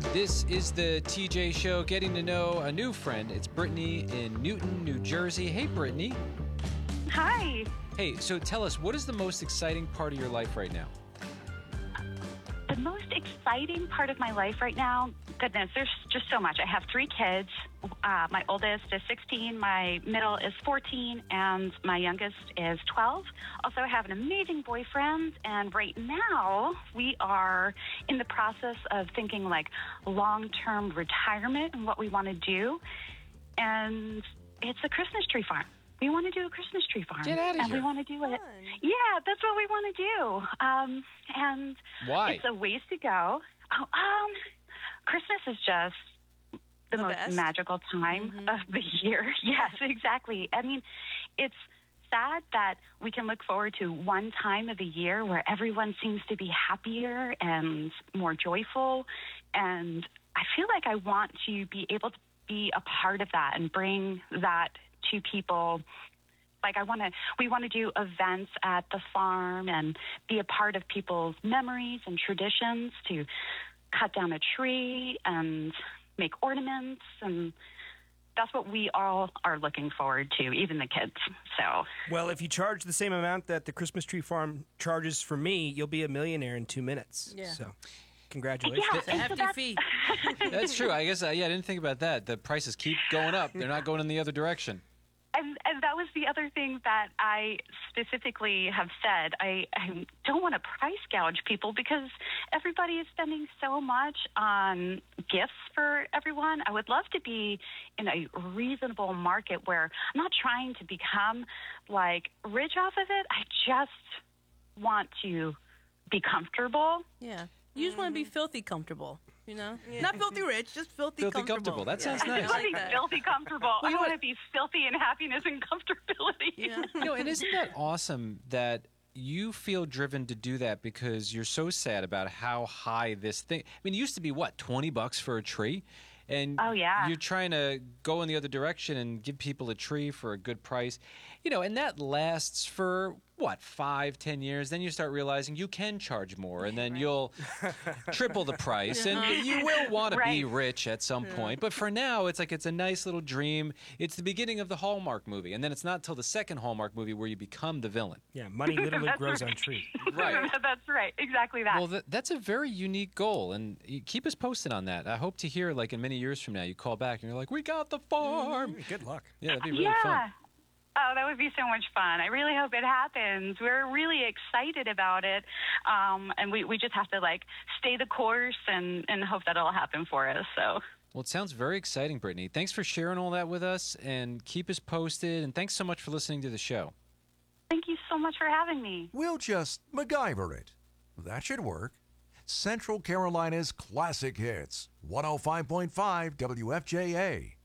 This is the TJ Show, getting to know a new friend. It's Brittany in Newton, New Jersey. Hey, Brittany. Hi. Hey, so tell us, what is the most exciting part of your life right now? The most exciting part of my life right now, goodness, there's just so much. I have 3 kids. My oldest is 16, my middle is 14, and my youngest is 12. Also, I have an amazing boyfriend, and right now we are in the process of thinking like long-term retirement and what we want to do. And it's a Christmas tree farm. We want to do a Christmas tree farm. Get out of and here. we want to do it. Yeah, that's what we want to do. And Why? it's a ways to go. Christmas is just the most best? magical time of the year. Yes, exactly. I mean, it's sad that we can look forward to one time of the year where everyone seems to be happier and more joyful. And I feel like I want to be able to be a part of that and bring that to people. Like we want to do events at the farm and be a part of people's memories and traditions, to cut down a tree and make ornaments, and that's what we all are looking forward to, even the kids. So, well, if you charge the same amount that the Christmas tree farm charges for me, you'll be a millionaire in 2 minutes. Yeah. So, congratulations. yeah, It's a and so hefty that's- fee. That's true. I guess, I didn't think about that. The prices keep going up. They're not going in the other direction. And that was the other thing that I specifically have said. I don't want to price gouge people because everybody is spending so much on gifts for everyone. I would love to be in a reasonable market where I'm not trying to become like rich off of it. I just want to be comfortable. Yeah. You just want to be filthy comfortable, you know? Not filthy rich, just filthy, Filthy comfortable. That sounds I nice. want to be that. filthy comfortable. I want to be filthy in happiness and comfortability. Yeah. And isn't that awesome that you feel driven to do that because you're so sad about how high this thing... I mean, it used to be, what, $20 for a tree? And Oh, yeah. you're trying to go in the other direction and give people a tree for a good price. And that lasts for, 5-10 years? Then you start realizing you can charge more, and then you'll triple the price, and you will want to be Right. rich at some point. But for now, it's like it's a nice little dream. It's the beginning of the Hallmark movie, and then it's not till the second Hallmark movie where you become the villain. Yeah, money literally That's grows right. on trees. Right. That's right. Exactly that. Well, that's a very unique goal, and you keep us posted on that. I hope to hear, like, in many years from now, you call back and you're like, we got the farm. Good luck. Yeah, that'd be really yeah. fun. Oh, that would be so much fun. I really hope it happens. We're really excited about it. And we just have to, stay the course and hope that it'll happen for us. So. Well, it sounds very exciting, Brittany. Thanks for sharing all that with us, and keep us posted, and thanks so much for listening to the show. Thank you so much for having me. We'll just MacGyver it. That should work. Central Carolina's classic hits. 105.5 WFJA.